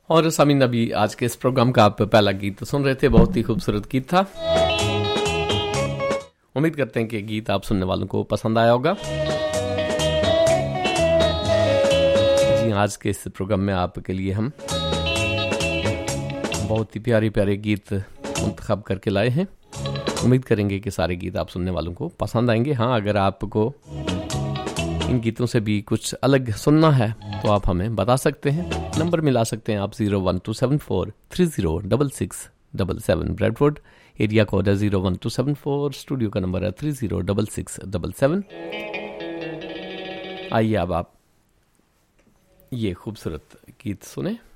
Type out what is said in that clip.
और सामीन, अभी आज के इस प्रोग्राम का आप पहला गीत सुन रहे थे। बहुत ही खूबसूरत गीत था। उम्मीद करते हैं कि गीत आप सुनने वालों को पसंद आया होगा। जी, आज के इस प्रोग्राम में आपके लिए हम बहुत ही प्यारे प्यारे गीत मुंतखब करके लाए हैं। उम्मीद करेंगे कि सारे गीत आप सुनने वालों को पसंद आएंगे। हाँ, अगर आपको इन गीतों से भी कुछ अलग सुनना है तो आप हमें बता सकते हैं। नंबर मिला सकते हैं आप 01274306677। ब्रेडफोर्ड एरिया कोड है 01274, स्टूडियो का नंबर है 306677। आइए अब आप ये खूबसूरत गीत सुने।